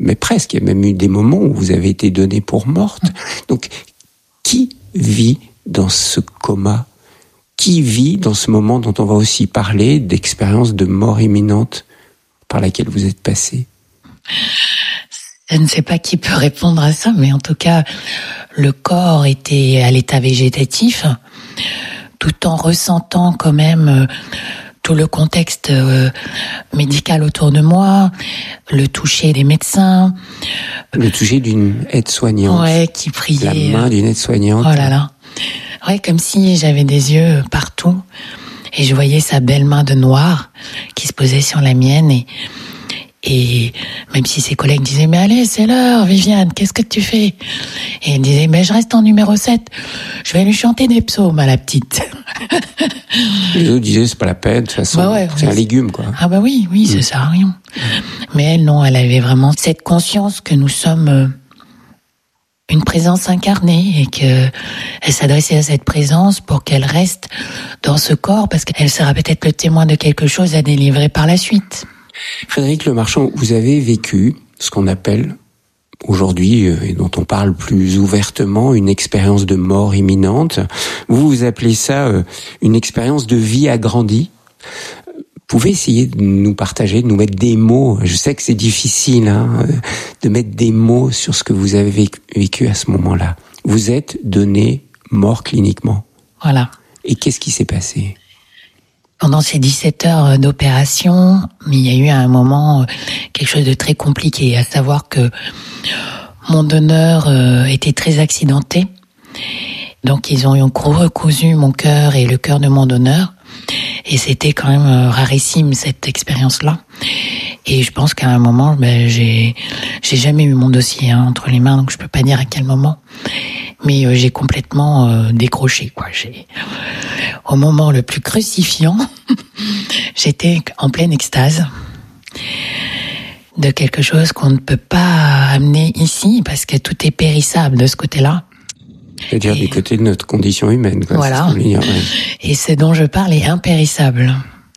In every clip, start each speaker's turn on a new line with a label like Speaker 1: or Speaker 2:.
Speaker 1: mais presque, il y a même eu des moments où vous avez été donnée pour morte. Donc, qui vit dans ce coma ? Qui vit dans ce moment dont on va aussi parler, d'expérience de mort imminente par laquelle vous êtes passé ?
Speaker 2: Je ne sais pas qui peut répondre à ça, mais en tout cas, le corps était à l'état végétatif, tout en ressentant quand même tout le contexte médical autour de moi, le toucher des médecins.
Speaker 1: Le toucher d'une aide-soignante.
Speaker 2: Ouais, qui priait.
Speaker 1: La main d'une aide-soignante.
Speaker 2: Oh là là. Ouais, comme si j'avais des yeux partout et je voyais sa belle main de noir qui se posait sur la mienne et même si ses collègues disaient « Mais allez, c'est l'heure, Viviane, qu'est-ce que tu fais ?» Et elle disait « Mais je reste en numéro 7, je vais lui chanter des psaumes à la petite. »
Speaker 1: Les autres disaient « C'est pas la peine, de toute façon, c'est un légume, quoi. »
Speaker 2: Ah bah oui, ça sert à rien. Mais elle, non, elle avait vraiment cette conscience que nous sommes une présence incarnée et que elle s'adressait à cette présence pour qu'elle reste dans ce corps parce qu'elle sera peut-être le témoin de quelque chose à délivrer par la suite.
Speaker 1: Frédéric Lemarchand, vous avez vécu ce qu'on appelle aujourd'hui, et dont on parle plus ouvertement, une expérience de mort imminente. Vous appelez ça une expérience de vie agrandie. Vous pouvez essayer de nous partager, de nous mettre des mots. Je sais que c'est difficile de mettre des mots sur ce que vous avez vécu à ce moment-là. Vous êtes donné mort cliniquement.
Speaker 2: Voilà.
Speaker 1: Et qu'est-ce qui s'est passé ?
Speaker 2: Pendant ces 17 heures d'opération, il y a eu à un moment quelque chose de très compliqué, à savoir que mon donneur était très accidenté. Donc ils ont recousu mon cœur et le cœur de mon donneur. Et c'était quand même rarissime cette expérience-là. Et je pense qu'à un moment, j'ai jamais eu mon dossier entre les mains, donc je peux pas dire à quel moment. Mais j'ai complètement décroché, quoi. Au moment le plus crucifiant, j'étais en pleine extase de quelque chose qu'on ne peut pas amener ici parce que tout est périssable de ce côté-là.
Speaker 1: C'est-à-dire du côté de notre condition humaine, quoi.
Speaker 2: Voilà. Et ce dont je parle est impérissable.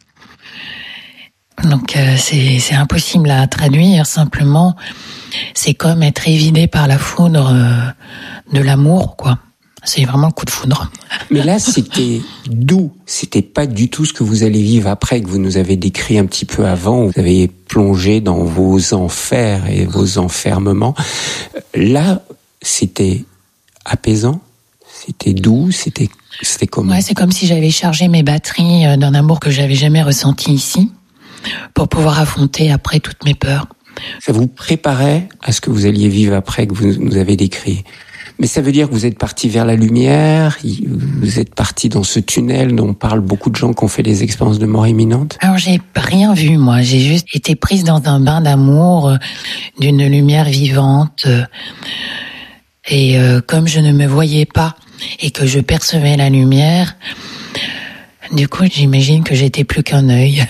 Speaker 2: Donc c'est impossible à traduire. Simplement, c'est comme être évidé par la foudre de l'amour, quoi. C'est vraiment le coup de foudre.
Speaker 1: Mais là, c'était doux. C'était pas du tout ce que vous allez vivre après, que vous nous avez décrit un petit peu avant. Vous avez plongé dans vos enfers et vos enfermements. Là, c'était apaisant, c'était doux, c'était comment ?
Speaker 2: Ouais, c'est comme si j'avais chargé mes batteries d'un amour que j'avais jamais ressenti ici, pour pouvoir affronter après toutes mes peurs.
Speaker 1: Ça vous préparait à ce que vous alliez vivre après, que vous nous avez décrit. Mais ça veut dire que vous êtes parti vers la lumière, vous êtes parti dans ce tunnel dont parlent beaucoup de gens qui ont fait des expériences de mort imminente.
Speaker 2: Alors j'ai rien vu, moi, j'ai juste été prise dans un bain d'amour, d'une lumière vivante. Et comme je ne me voyais pas et que je percevais la lumière, du coup j'imagine que j'étais plus qu'un œil.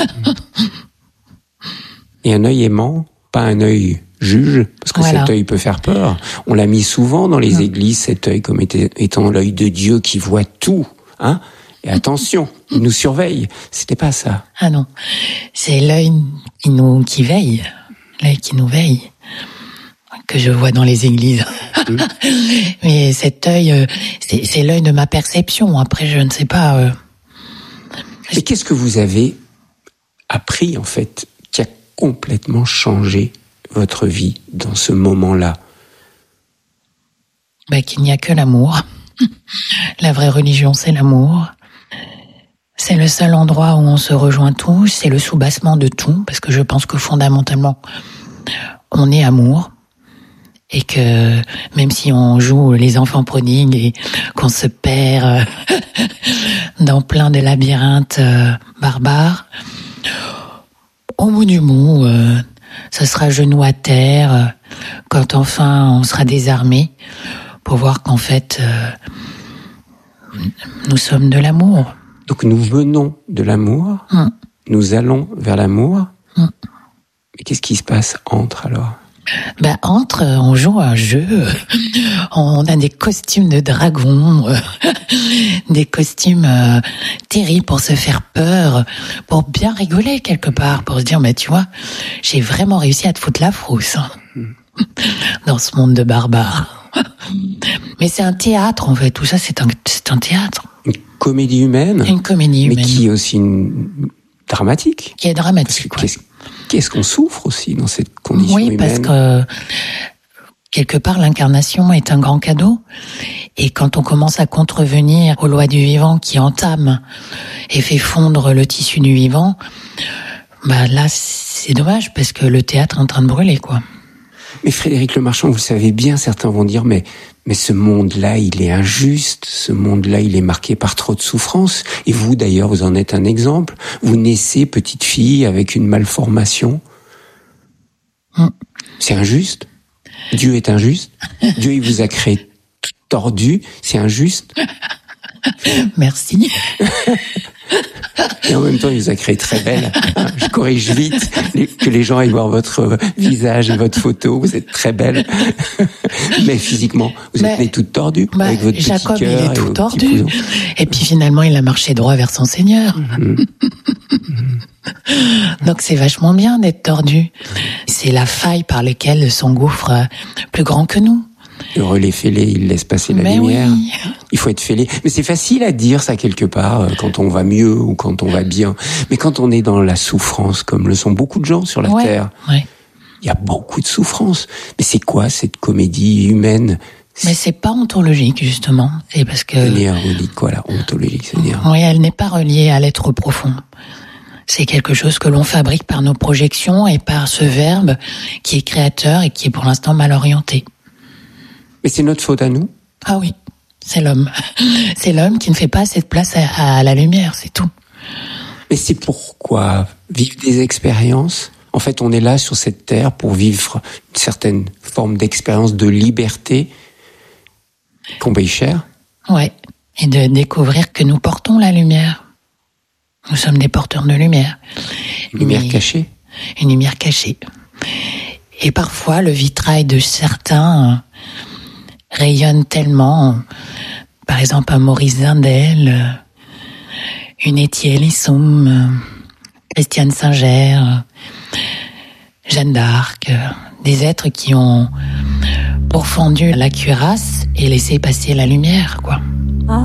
Speaker 1: Et un œil aimant, pas un œil juge, parce que
Speaker 2: voilà.
Speaker 1: Cet œil peut faire peur. On l'a mis souvent dans les églises, cet œil comme étant l'œil de Dieu qui voit tout, hein. Et attention, il nous surveille. C'était pas ça.
Speaker 2: Ah non, c'est l'œil qui veille, l'œil qui nous veille, que je vois dans les églises. Mais cet œil, c'est l'œil de ma perception. Après, je ne sais pas.
Speaker 1: Mais qu'est-ce que vous avez appris, en fait, qui a complètement changé votre vie dans ce moment-là ?
Speaker 2: Qu'il n'y a que l'amour. La vraie religion, c'est l'amour. C'est le seul endroit où on se rejoint tous, c'est le soubassement de tout, parce que je pense que fondamentalement, on est amour. Et que même si on joue les enfants prodigues et qu'on se perd dans plein de labyrinthes barbares, au bout du bout, ça sera genou à terre, quand enfin on sera désarmé, pour voir qu'en fait, nous sommes de l'amour.
Speaker 1: Donc nous venons de l'amour, nous allons vers l'amour, mais qu'est-ce qui se passe entre alors ?
Speaker 2: On joue à un jeu, on a des costumes de dragons, des costumes terribles pour se faire peur, pour bien rigoler quelque part, pour se dire, tu vois, j'ai vraiment réussi à te foutre la frousse dans ce monde de barbares. Mais c'est un théâtre, en fait, tout ça, c'est un théâtre.
Speaker 1: Une comédie humaine.
Speaker 2: Une comédie humaine.
Speaker 1: Mais qui est aussi dramatique.
Speaker 2: Qui est dramatique,
Speaker 1: Qu'est-ce qu'on souffre aussi dans cette condition humaine ?
Speaker 2: Oui, parce que quelque part, l'incarnation est un grand cadeau. Et quand on commence à contrevenir aux lois du vivant qui entament et fait fondre le tissu du vivant, là, c'est dommage parce que le théâtre est en train de brûler, quoi.
Speaker 1: Mais Frédéric Lemarchand, vous le savez bien, certains vont dire, mais ce monde-là, il est injuste, ce monde-là, il est marqué par trop de souffrance. Et vous, d'ailleurs, vous en êtes un exemple. Vous naissez petite fille avec une malformation. C'est injuste. Dieu est injuste. Dieu, il vous a créé tout tordu. C'est injuste.
Speaker 2: Merci.
Speaker 1: Et en même temps, il vous a créé très belle. Je corrige vite, que les gens aillent voir votre visage et votre photo. Vous êtes très belle. Mais physiquement, vous êtes née toute tordue, avec votre petit
Speaker 2: Jacob,
Speaker 1: cœur.
Speaker 2: il est tout tordu. Et puis finalement, il a marché droit vers son Seigneur. Donc c'est vachement bien d'être tordu. C'est la faille par laquelle s'engouffre plus grand que nous.
Speaker 1: Heureux les fêlés, ils laissent passer la lumière.
Speaker 2: Oui.
Speaker 1: Il faut être fêlé. Mais c'est facile à dire ça quelque part, quand on va mieux ou quand on va bien. Mais quand on est dans la souffrance, comme le sont beaucoup de gens sur la Terre, il y a beaucoup de souffrance. Mais c'est quoi cette comédie humaine ?
Speaker 2: Mais c'est pas ontologique, justement. C'est parce que...
Speaker 1: Vous dites quoi, là, ontologique, c'est-à-dire ?
Speaker 2: Oui, elle n'est pas reliée à l'être profond. C'est quelque chose que l'on fabrique par nos projections et par ce verbe qui est créateur et qui est pour l'instant mal orienté.
Speaker 1: Mais c'est notre faute à nous ?
Speaker 2: Ah oui, c'est l'homme. C'est l'homme qui ne fait pas assez de place à la lumière, c'est tout.
Speaker 1: Mais c'est pourquoi vivre des expériences ? En fait, on est là sur cette terre pour vivre une certaine forme d'expérience de liberté qu'on paye cher.
Speaker 2: Ouais, et de découvrir que nous portons la lumière. Nous sommes des porteurs de lumière.
Speaker 1: Une lumière cachée.
Speaker 2: Une lumière cachée. Et parfois, le vitrail de certains rayonne tellement. Par exemple, un Maurice Zindel, une Étienne Lissoum, Christiane Singer, Jeanne d'Arc, des êtres qui ont pourfendu la cuirasse et laissé passer la lumière, quoi.